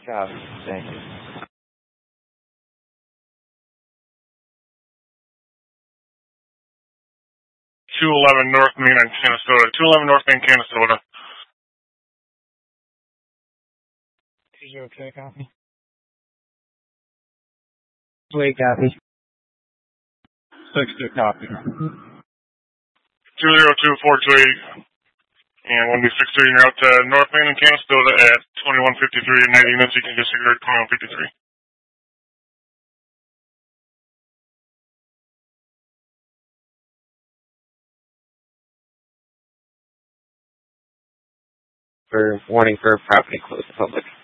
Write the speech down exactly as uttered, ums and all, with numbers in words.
Copy. Thank you. two eleven North Main on Canastota. two eleven North Main, Canastota. Is you okay, copy? Wait, copy. six two, copy. two zero two four two eight. And one B six three, you're out to North Main and Canastota at twenty-one fifty-three and ninety units. You can disregard twenty-one fifty-three. For warning for property closed to public.